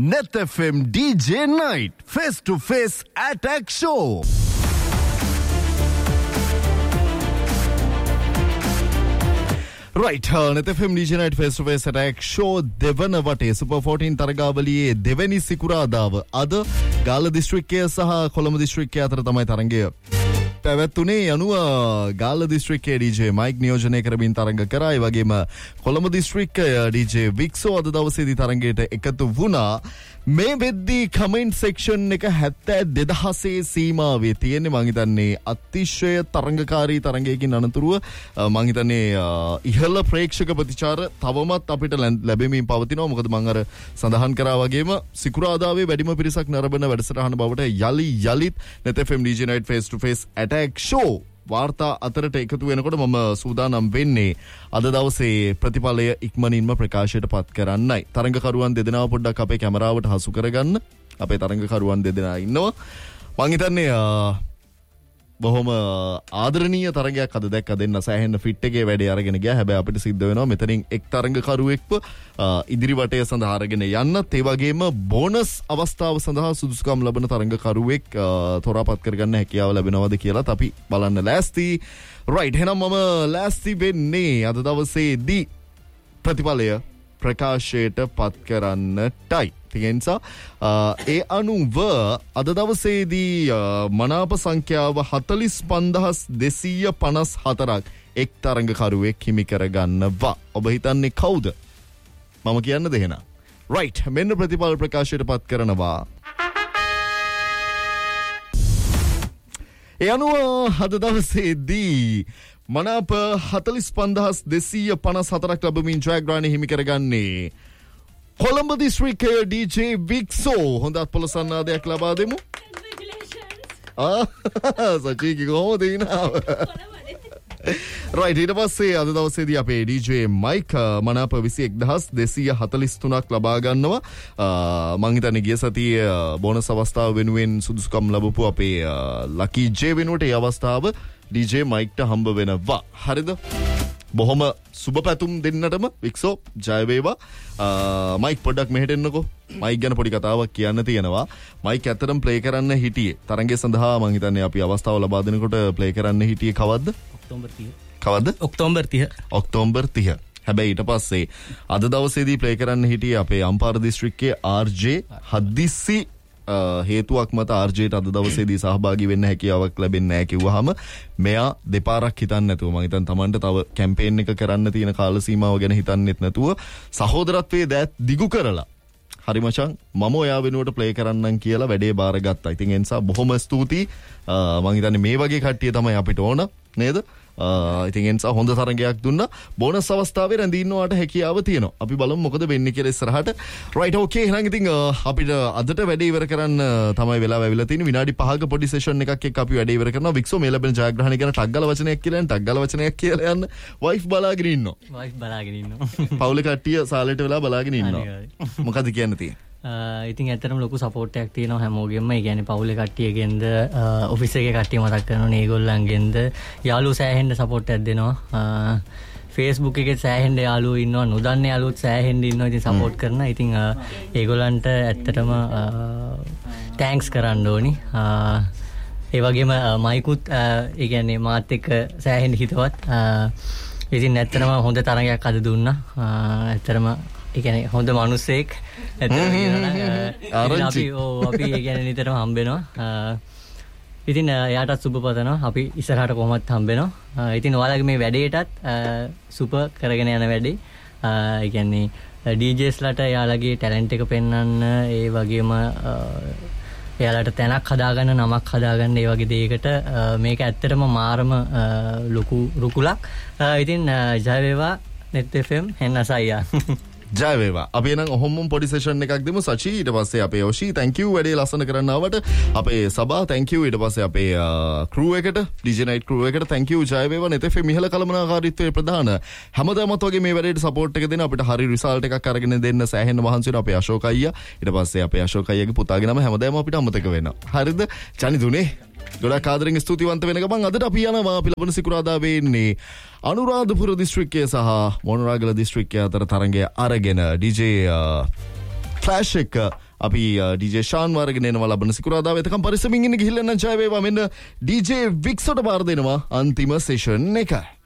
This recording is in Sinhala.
Net FM DJ Night Face to Face Attack Show. Right, Net FM DJ Night Face to Face Attack Show දෙවන වටේ Super 14 තරගාවලියේ දෙවැනි සිකුරාදාව අද ගාල්ල දිස්ත්‍රික්කය සහ කොළඹ දිස්ත්‍රික්කය අතර තමයි තරගය පැවැත්වුණේ. අනුව ගාල්ල දිස්ත්‍රික්කයේ DJ මයික් නියෝජනය කරමින් තරඟ කරා. ඒ වගේම කොළඹ දිස්ත්‍රික්කයේ DJ වික්සෝ අද දවසේදී තරඟයට එකතු වුණා. මේ වෙද්දී කමෙන්ට් සෙක්ෂන් එක 72000 සීමාවේ තියෙන්නේ. මං හිතන්නේ අතිශය තරඟකාරී තරඟයකින් අනතුරුව මං හිතන්නේ ඉහළ ප්‍රේක්ෂක ප්‍රතිචාර තවමත් අපිට ලැබෙමින් පවතිනවා. මොකද මං අර සඳහන් කරා වගේම සිකුරාදාවේ වැඩිම පිරිසක් නරඹන වැඩසටහන බවට යලිත් Net FM DJ Night Face to Face Attack Show වාර්තා අතරට එකතු වෙනකොට මම සූදානම් වෙන්නේ අද දවසේ ප්‍රතිඵලය ඉක්මනින්ම ප්‍රකාශයට පත් කරන්නයි. තරඟකරුවන් දෙදෙනාව පොඩ්ඩක් අපේ කැමරාවට හසු කරගන්න. අපේ තරඟකරුවන් දෙදෙනා ඉන්නවා. මං හිතන්නේ බොහොම ආදරණීය තරගයක් අද දැක්ක. දෙන්න සෑහෙන ෆිට් එකේ වැඩේ අරගෙන ගියා. හැබැයි අපිට සිද්ධ වෙනවා මෙතනින් එක් තරඟකරුවෙක්ව ඉදිරි වටය සඳහා අරගෙන යන්නත්. ඒ වගේම බෝනස් අවස්ථාව සඳහා සුදුසුකම් ලබන තරඟකරුවෙක් තොරාපත් කරගන්න හැකියාව ලැබෙනවද කියලාත් අපි බලන්න ලෑස්ති. රයිට්, එහෙනම් මම ලෑස්ති වෙන්නේ අද දවසේදී ප්‍රතිඵලය ප්‍රකාශයට පත් කරන්නටයි. ඒ අනුව අද දවසේදී මනාප සංඛ්‍යාව 45254ක් එක් තරඟකරුවෙක් හිමි කරගන්නවා. ඔබ හිතන්නේ කවුද? මම කියන්න දෙහෙනම්. රයිට්, මෙන්න ප්‍රතිඵල ප්‍රකාශයට පත් කරනවා. ඒ අනුව අද දවසේදී මනාප 45254ක් ලැබමින් ජයග්‍රහණය හිමි කරගන්නේ කොළඹ දිස්ත්‍රික්කයේ DJ වික්සෝ. හොඳත් පොළොසන්නාදයක් ලබා දෙමු. සචීකි කොහොමද ඉනාව? රයිට්, ඊට පස්සේ අද දවසේදී අපේ DJ මයික් මනාප 21243ක් ලබා ගන්නවා. මං හිතන්නේ ගිය සතියේ බෝනස් අවස්ථාව වෙනුවෙන් සුදුසුකම් ලැබපු අපේ ලකි ජේ වෙනුවට ඒ අවස්ථාව DJ මයික්ට හම්බ වෙනවා. හරිද? බොහොම සුබ පැතුම් දෙන්නටම වික්සෝ, ජය වේවා. මයික් පොඩ්ඩක් මෙහෙට එන්නකෝ. මයික් ගැන පොඩි කතාවක් කියන්න තියෙනවා. මයික් ඇත්තටම ප්ලේ කරන්න හිටියේ තරඟය සඳහා. මං හිතන්නේ අපි අවස්ථාව ලබා දෙනකොට ප්ලේ කරන්න හිටියේ කවද්ද? ඔක්තෝබර් 30. කවද්ද? ඔක්තෝබර් 30. ඔක්තෝබර් 30. හැබැයි ඊට පස්සේ අද දවසේදී ප්ලේ කරන්න හිටියේ අපේ අම්පාර දිස්ත්‍රික්කයේ RJ හදිස්සි හේතුවක් මත RJට අද දවසේදී සහභාගී වෙන්න හැකියාවක් ලැබෙන්නේ නැහැ කිව්වහම මෙයා දෙපාරක් හිතන්නේ නැතුව, මම හිතන්නේ Tamanට තව කැම්පේන් එක කරන්න තියෙන කාල සීමාව ගැන හිතන්නෙත් නැතුව සහෝදරත්වයේ දෑත් දිගු කරලා හරි මචං මම ඔයා වෙනුවට ප්ලේ කරන්නම් කියලා වැඩේ බාරගත්තා. ඉතින් ඒ නිසා බොහොම ස්තුතියි. මම හිතන්නේ මේ වගේ කට්ටිය තමයි අපිට ඕන නේද? ඉතින් ඒ නිසා හොඳ තරගයක් දුන්නා. බෝනස් අවස්ථාවේ රැඳී ඉන්නවට හැකියාව තියෙනවා. අපි බලමු මොකද වෙන්නේ කියලා ඉස්සරහට. රයිට්, ඕකේ. එහෙනම් ඉතින් අපිට අදට වැඩේ ඉවර කරන්න තමයි වෙලාව ඇවිල්ලා තියෙන්නේ. විනාඩි 5ක පොඩි සෙෂන් එකක් එක්ක අපි වැඩේ ඉවර කරනවා. වික්සෝ මේ ලැබෙන ජයග්‍රහණය ගැන ටග්ගල වචනයක් කියලා යන්න. ටග්ගල වචනයක් කියලා යන්න. වයිෆ් බලාගෙන ඉන්නවා. පවුලේ කට්ටිය සාලේට වෙලා බලාගෙන ඉන්නවා. මොකද කියන්න තියෙන්නේ? ඉතින් ඇත්තටම ලොකු සපෝට් එකක් තියෙනවා හැමෝගෙම. ඒ කියන්නේ පවුලේ කට්ටියගෙන්ද ඔෆිස් එකේ කට්ටිය මතක් කරනවා ඒගොල්ලන්ගෙන්ද යාළුවෝ සෑහෙන්න සපෝට් එකක් දෙනවා. Facebook එකේ සෑහෙන්න යාළුවෝ ඉන්නවා, නොදන්න යාළුවෝත් සෑහෙන්න ඉන්නවා. ඉතින් සපෝට් කරනවා. ඉතින් ඒගොල්ලන්ට ඇත්තටම තෑන්ක්ස් කරන්න ඕනි. ඒ වගේම මයිකුත් ඒ කියන්නේ මාත් එක්ක සෑහෙන්න හිතවත්. ඉතින් ඇත්තටම හොඳ තරගයක් අද දුන්නා. ඇත්තටම ඒ කියන්නේ හොඳ මිනිස්සෙක් ඇත්තටම කියනවා නම් අපි ඒ කියන්නේ නිතරම හම්බෙනවා. ඉතින් එයාටත් සුබ පතනවා. අපි ඉස්සරහට කොහොමත් හම්බෙනවා. ඉතින් ඔයාලගේ මේ වැඩේටත් සුප කරගෙන යන වැඩේ. ඒ කියන්නේ DJස්ලාට එයාලගේ ටැලන්ට් එක පෙන්වන්න, ඒ වගේම එයාලට තැනක් හදාගන්න, නමක් හදාගන්න, ඒ වගේ දෙයකට මේක ඇත්තටම මාරම ලොකු රුකුලක්. ඉතින් ජය වේවා Net FM හෙන්නසයියා. ජය වේවා. අපි එනම් ඔහොම පොඩි සෙෂන් එකක් දෙමු. සචි, ඊට පස්සේ අපේ යෝෂි, thank you වැඩේ ලස්සන කරන්න ආවට. අපේ සබා, thank you. ඊට පස්සේ අපේ crew එකට, DJ Night crew එකට thank you. ජය වේවා. Net FM ඉහළ කළමනාකාරීත්වයේ ප්‍රධාන හැමදාමත් වගේ මේ වැඩේට සපෝට් එක දෙන අපිට හරි රිසල්ට් එකක් අරගෙන දෙන්න සෑහෙන මහන්සි වෙන අපේ අශෝක අයියා. ඊට පස්සේ අපේ අශෝක අයියාගේ පුතාගේ නම හැමදාම අපිට අමතක වෙනවා. හරිද? චනි දුනේ. ගොඩක් ආදරෙන් ස්තුතිවන්ත වෙන ගමන් අදට අපි යනවා අපි ලබන සිකුරාදා වෙන්නේ අනුරාධපුර දිස්ත්‍රික්කය සහ මොනරාගල දිස්ත්‍රික්කය අතර තරගය අරගෙන DJ ක්ලෑෂ් එක අපි DJ ෂාන් වර්ගන එනවා ලබන සිකුරාදා වෙතකම් පරිස්සමින් ඉන්න ගිහිල්ලා නම් ජය වේවා. මෙන්න DJ වික්ස්ට බාර දෙනවා අන්තිම සෙෂන් එක.